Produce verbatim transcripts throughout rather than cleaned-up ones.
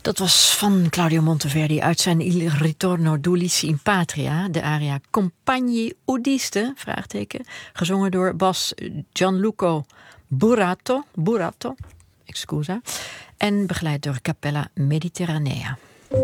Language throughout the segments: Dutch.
Dat was van Claudio Monteverdi uit zijn Il ritorno d'Ulisse in patria, de aria Compagni Udiste, vraagteken, gezongen door bas Gianluco Burato, Burato, excusa, en begeleid door Cappella Mediterranea.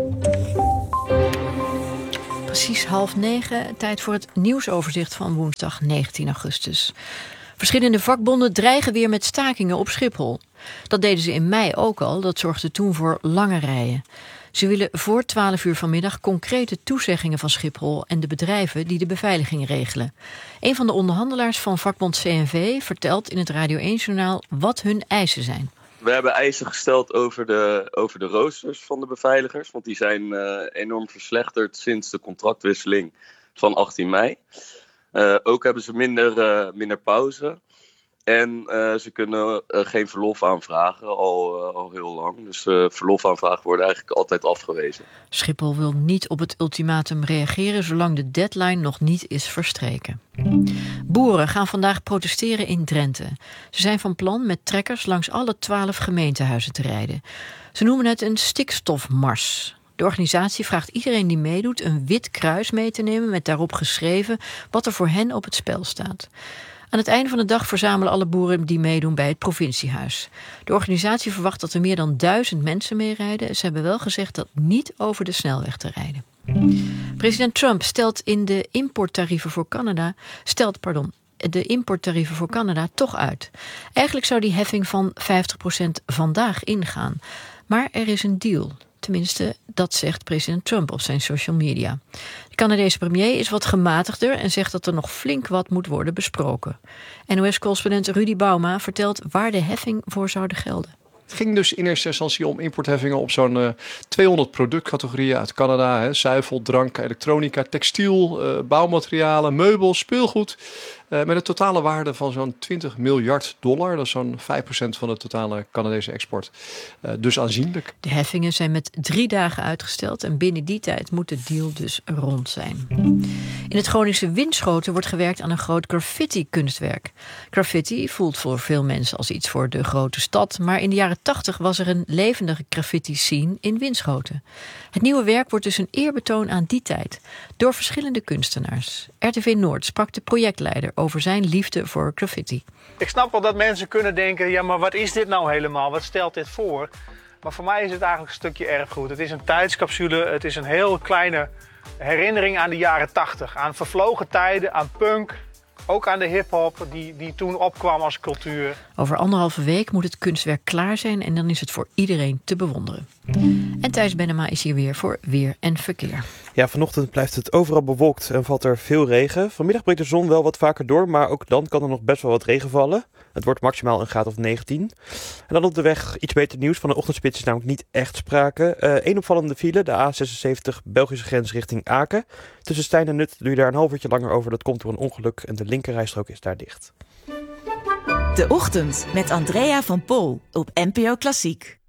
Precies half negen, tijd voor het nieuwsoverzicht van woensdag negentien augustus. Verschillende vakbonden dreigen weer met stakingen op Schiphol. Dat deden ze in mei ook al, dat zorgde toen voor lange rijen. Ze willen voor twaalf uur vanmiddag concrete toezeggingen van Schiphol en de bedrijven die de beveiliging regelen. Een van de onderhandelaars van vakbond C N V vertelt in het Radio één-journaal wat hun eisen zijn. We hebben eisen gesteld over de, over de roosters van de beveiligers, want die zijn uh, enorm verslechterd sinds de contractwisseling van achttien mei. Uh, ook hebben ze minder, uh, minder pauze. En uh, ze kunnen uh, geen verlof aanvragen, al, uh, al heel lang. Dus uh, verlofaanvragen worden eigenlijk altijd afgewezen. Schiphol wil niet op het ultimatum reageren zolang de deadline nog niet is verstreken. Boeren gaan vandaag protesteren in Drenthe. Ze zijn van plan met trekkers langs alle twaalf gemeentehuizen te rijden. Ze noemen het een stikstofmars. De organisatie vraagt iedereen die meedoet een wit kruis mee te nemen met daarop geschreven wat er voor hen op het spel staat. Aan het einde van de dag verzamelen alle boeren die meedoen bij het provinciehuis. De organisatie verwacht dat er meer dan duizend mensen meerijden. Ze hebben wel gezegd dat niet over de snelweg te rijden. President Trump stelt in de importtarieven voor Canada, stelt, pardon, de importtarieven voor Canada toch uit. Eigenlijk zou die heffing van vijftig procent vandaag ingaan. Maar er is een deal. Tenminste, dat zegt president Trump op zijn social media. De Canadese premier is wat gematigder en zegt dat er nog flink wat moet worden besproken. N O S-correspondent Rudy Bauma vertelt waar de heffing voor zouden gelden. Het ging dus in eerste instantie om importheffingen op zo'n uh, tweehonderd productcategorieën uit Canada. Hè, zuivel, drank, elektronica, textiel, uh, bouwmaterialen, meubels, speelgoed. Uh, met een totale waarde van zo'n twintig miljard dollar. Dat is zo'n vijf procent van de totale Canadese export. Uh, dus aanzienlijk. De heffingen zijn met drie dagen uitgesteld en binnen die tijd moet de deal dus rond zijn. In het Groningse Winschoten wordt gewerkt aan een groot graffiti-kunstwerk. Graffiti voelt voor veel mensen als iets voor de grote stad, maar in de jaren tachtig was er een levendige graffiti-scene in Winschoten. Het nieuwe werk wordt dus een eerbetoon aan die tijd, door verschillende kunstenaars. R T V Noord sprak de projectleider over zijn liefde voor graffiti. Ik snap wel dat mensen kunnen denken, ja, maar wat is dit nou helemaal? Wat stelt dit voor? Maar voor mij is het eigenlijk een stukje erfgoed. Het is een tijdscapsule, het is een heel kleine herinnering aan de jaren tachtig. Aan vervlogen tijden, aan punk, ook aan de hiphop die, die toen opkwam als cultuur. Over anderhalve week moet het kunstwerk klaar zijn en dan is het voor iedereen te bewonderen. En Thijs Bennema is hier weer voor Weer en Verkeer. Ja, vanochtend blijft het overal bewolkt en valt er veel regen. Vanmiddag breekt de zon wel wat vaker door, maar ook dan kan er nog best wel wat regen vallen. Het wordt maximaal een graad of negentien. En dan op de weg iets beter nieuws. Van de ochtendspits is namelijk niet echt sprake. Eén uh, opvallende file, de A zesenzeventig Belgische grens richting Aken. Tussen Stein en Nut doe je daar een half uurtje langer over. Dat komt door een ongeluk en de linkerrijstrook is daar dicht. De Ochtend met Andrea van Pol op N P O Klassiek.